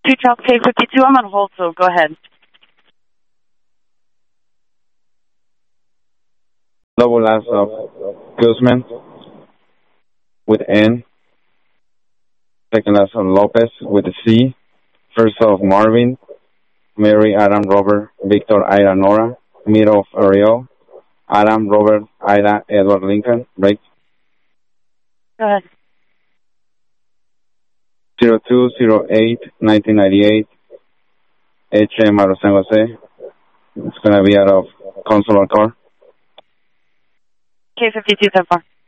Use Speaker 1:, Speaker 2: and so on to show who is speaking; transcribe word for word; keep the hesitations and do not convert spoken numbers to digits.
Speaker 1: fifty-two, South K fifty-two. I'm on hold, so go ahead.
Speaker 2: Double last of Guzman with N. Second last of Lopez with a C. First of Marvin, Mary, Adam, Robert, Victor, Ida, Nora. Middle of Ariel, Adam, Robert, Ida, Edward, Lincoln. Break.
Speaker 1: Go ahead.
Speaker 2: zero two zero eight nineteen ninety-eight. H M out of San Jose. It's going to be out of Consular Car.
Speaker 1: K fifty-two, ten four.